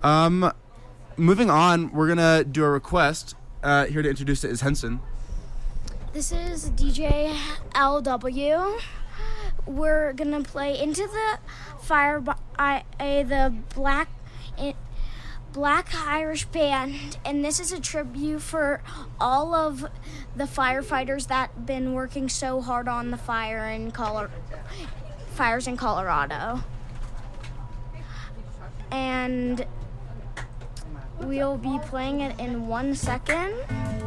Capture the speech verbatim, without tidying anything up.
Um, moving on, we're gonna do a request. Uh, here to introduce it is Henson. This is D J L W. We're gonna play Into the Fire by uh, the Black uh, Black Irish Band, and this is a tribute for all of the firefighters that been working so hard on the fire in Colo- fires in Colorado. And we'll be playing it in one second.